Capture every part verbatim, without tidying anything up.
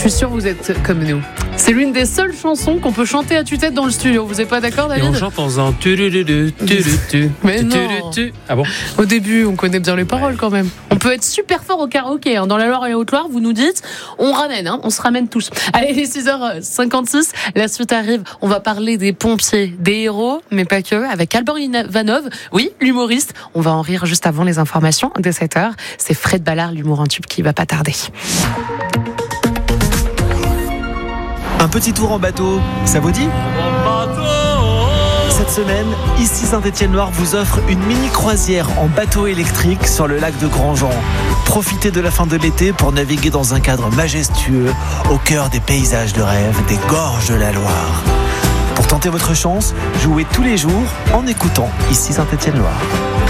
suis sûre que vous êtes comme nous. C'est l'une des seules chansons qu'on peut chanter à tue-tête dans le studio. Vous n'êtes pas d'accord, David ? Et on chante en faisant tu tu tu tu tu. Mais non. Ah bon ? Au début, on connaît bien les paroles quand même. On peut être super fort au karaoké. Hein. Dans la Loire et la Haute-Loire, vous nous dites, on ramène, hein. On se ramène tous. Allez, il est six heures cinquante-six. La suite arrive. On va parler des pompiers, des héros, mais pas que, avec Alban Ivanov. Oui, l'humoriste. On va en rire juste avant les informations dès sept heures. C'est Fred Ballard, l'humour en tube, qui va pas tarder. Un petit tour en bateau, ça vous dit ? Cette semaine, ici Saint-Étienne-Loire vous offre une mini croisière en bateau électrique sur le lac de Grandjean. Profitez de la fin de l'été pour naviguer dans un cadre majestueux au cœur des paysages de rêve des gorges de la Loire. Pour tenter votre chance, jouez tous les jours en écoutant ici Saint-Étienne-Loire.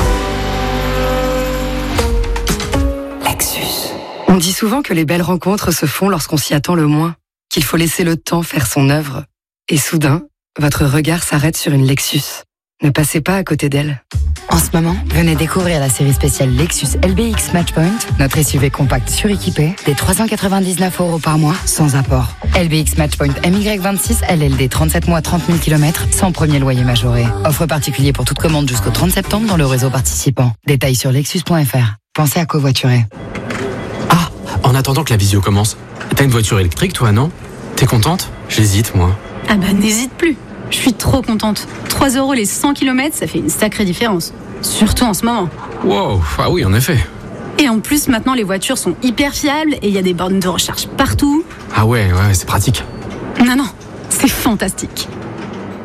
Lexus. On dit souvent que les belles rencontres se font lorsqu'on s'y attend le moins, qu'il faut laisser le temps faire son œuvre. Et soudain, votre regard s'arrête sur une Lexus. Ne passez pas à côté d'elle. En ce moment, venez découvrir la série spéciale Lexus L B X Matchpoint, notre S U V compact suréquipé, des trois cent quatre-vingt-dix-neuf euros par mois, sans apport. L B X Matchpoint M Y vingt-six, L L D trente-sept mois, trente mille kilomètres, sans premier loyer majoré. Offre particulier pour toute commande jusqu'au trente septembre dans le réseau participant. Détails sur lexus point f r. Pensez à covoiturer. Ah, en attendant que la visio commence, t'as une voiture électrique toi, non ? T'es contente ? J'hésite, moi. Ah bah n'hésite plus. Je suis trop contente. trois euros les cent kilomètres, ça fait une sacrée différence. Surtout en ce moment. Wow, ah oui, en effet. Et en plus, maintenant, les voitures sont hyper fiables et il y a des bornes de recharge partout. Ah ouais, ouais, c'est pratique. Non, non, c'est fantastique.